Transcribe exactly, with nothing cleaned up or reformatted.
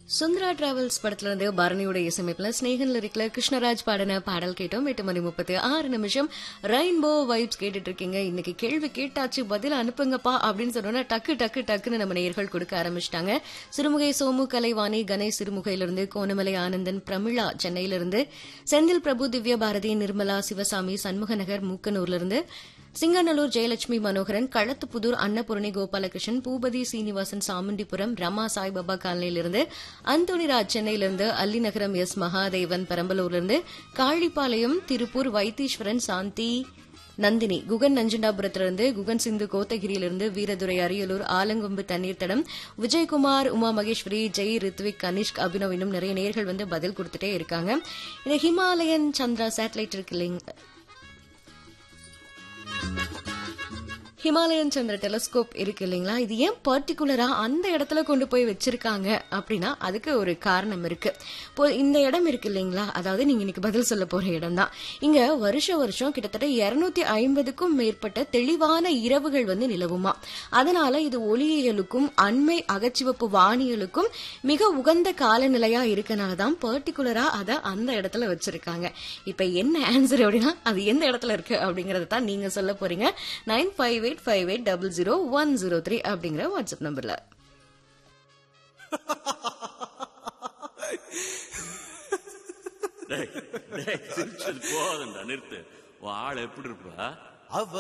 Sundara travels படத்துல இருந்து பரணியோட இசையமைப்புல ஸ்னேகன் லிரிக்ல கிருஷ்ணராஜ் பாடின பாடல் கேட்டோம். எட்டு மணி முப்பத்தி ஆறு நிமிஷம் ரெயின்போ வைப்ஸ் கேட்டுட்டு இருக்கீங்க. இன்னைக்கு கேள்வி கேட்டாச்சு, பதில் அனுப்புங்கப்பா அப்படின்னு சொன்னோன்னா டக்கு டக்கு டக்குன்னு நம்ம நேயர்கள் கொடுக்க ஆரம்பிச்சிட்டாங்க. சிறுமுகை சோமு, கலைவாணி, கணேஷ் சிறுமுகையிலிருந்து, கோணமலை ஆனந்தன், பிரமிளா சென்னையிலிருந்து, செந்தில் பிரபு, திவ்யா பாரதி, நிர்மலா, சிவசாமி, சண்முகநகர் மூக்கனூர்ல இருந்து, சிங்கநல்லூர் ஜெயலட்சுமி மனோகரன், களத்துப்புதூர் அன்னபூரணி கோபாலகிருஷ்ணன், பூபதி சீனிவாசன், சாமுண்டிபுரம், ரமா சாய்பாபா காலனியிலிருந்து, அந்தோணிராஜ் சென்னையிலிருந்து, அல்லிநகரம் எஸ் மகாதேவன் பெரம்பலூர்லிருந்து, காழிப்பாளையம் திருப்பூர் வைத்தீஸ்வரன், சாந்தி நந்தினி, குகன் நஞ்சண்டாபுரத்திலிருந்து, குகன் சிந்து கோத்தகிரியிலிருந்து, வீரதுரை அரியலூர், ஆலங்கொம்பு தண்ணீர் தடம், விஜயகுமார், உமா மகேஸ்வரி, ஜெய், ரித்விக், கனிஷ்க், அபினவ், இன்னும் நிறைய நேர்கள் வந்து பதில் கொடுத்துட்டே இருக்காங்க. இந்த ஹிமாலயன் சந்திரா சேட்டலைட் இருக்கு இல்லைங்க, ஹிமாலயன் சந்திர டெலஸ்கோப் இருக்கு இல்லைங்களா, இது ஏன் பர்டிகுலரா அந்த இடத்துல கொண்டு போய் வச்சிருக்காங்க அப்படின்னா அதுக்கு ஒரு காரணம் இருக்கு. இப்போ இந்த இடம் இருக்கு இல்லைங்களா, அதாவது நீங்க இன்னைக்கு பதில் சொல்ல போற இடம் தான். இங்க வருஷ வருஷம் கிட்டத்தட்ட இருநூத்தி ஐம்பதுக்கும் மேற்பட்ட தெளிவான இரவுகள் வந்து நிலவுமா. அதனால இது ஒளியியலுக்கும் அண்மை அகச்சிவப்பு வானியலுக்கும் மிக உகந்த காலநிலையா இருக்கனாலதான் பர்டிகுலரா அதை அந்த இடத்துல வச்சிருக்காங்க. இப்ப என்ன ஆன்சர் அப்படின்னா அது எந்த இடத்துல இருக்கு அப்படிங்கறத தான் நீங்க சொல்ல போறீங்க. Nine five eight five eight double zero one zero three அப்படிங்கிற வாட்ஸ்அப் நம்பர்ல. போதண்டா நிறுத்து. ஆள் எப்படி இருப்பா?